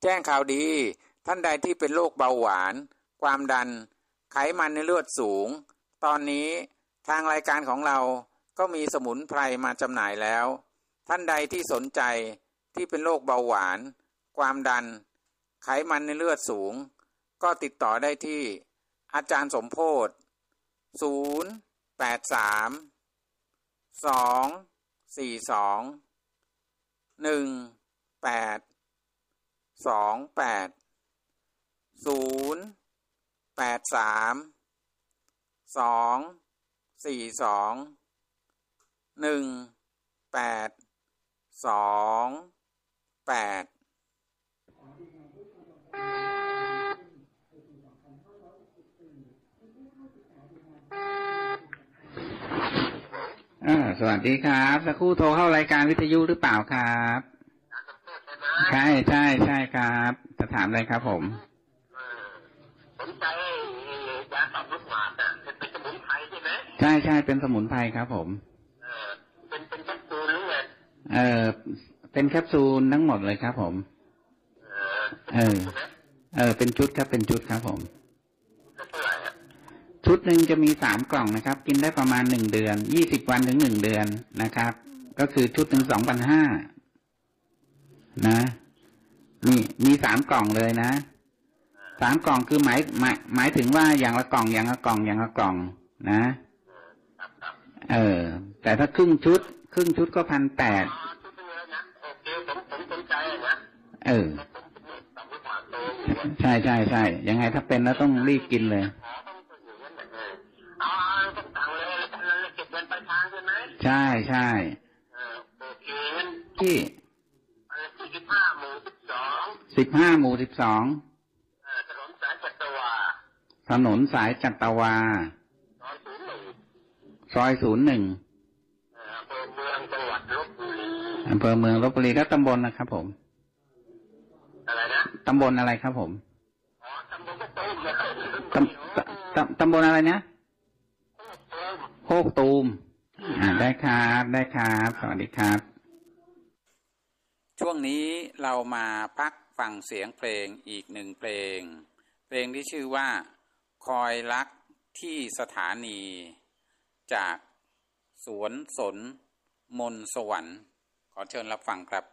แจ้งข่าวดีท่านใดที่เป็นโรคเบาหวานความดันไขมันในเลือดสูงตอนนี้ทางรายการของเราก็มีสมุนไพรมาจำหน่ายแล้วท่านใดที่สนใจที่เป็นโรคเบาหวานความดันไขมันในเลือดสูงก็ติดต่อได้ที่อาจารย์สมโพธิ์สวัสดีครับสักครู่โทรเข้ารายการวิทยุหรือเปล่าครับใช่ครับจะถามอะไรครับผมสนใจยาขับรถหวานเป็นสมุนไพรใช่ไหมใช่เป็นสมุนไพรครับผมเป็นแคปซูลหรือไงเป็นแคปซูลทั้งหมดเลยครับผมเป็นชุดครับเป็นชุดครับผมชุดหนึ่งจะมี3 กล่องนะครับกินได้ประมาณ1 เดือน20 วันถึง1 เดือนนะครับก็คือชุดหนึ่ง 2,500 นะมี3 กล่องเลยนะ3 กล่องคือหมายถึงว่าอย่างละกล่องอย่างละกล่องนะแต่ถ้าครึ่งชุดก็ 1,800 ใช่ยังไงถ้าเป็นแล้วต้องรีบกินเลยใช่ที่15 หมู่ 12ถนนสายจัตวาซอย 01อำเภอเมืองลพบุรีแล้วตำบลนะครับผมอะไรนะตำบลอะไรครับผมตำบลอะไรนะโคกตูมได้ครับสวัสดีครับช่วงนี้เรามาพักฟังเสียงเพลงอีก1 เพลงที่ชื่อว่าคอยรักที่สถานีจากสวนสนมนสวรรค์ขอเชิญรับฟังครับ